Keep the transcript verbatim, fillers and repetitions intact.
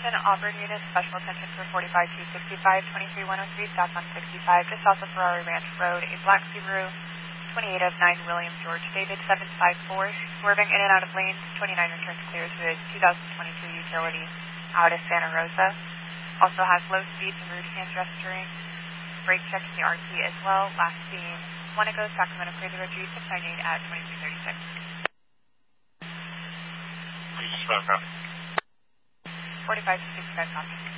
Attention Auburn units, special attention for forty-five two sixty-five, twenty-three one oh three, south on sixty-five, just south of Ferrari Ranch Road, a black Subaru, twenty-eight of nine William George David, seven five four, swerving in and out of lanes, twenty-nine returns clear to the two thousand twenty-two utility out of Santa Rosa. Also has low speeds and rear hand gesturing, brake checking the R T as well, last seen Monaco, Sacramento, Crazy Road G six nine eight at twenty-three thirty-six. Please, uh, copy. forty-five to sixty-five, copy.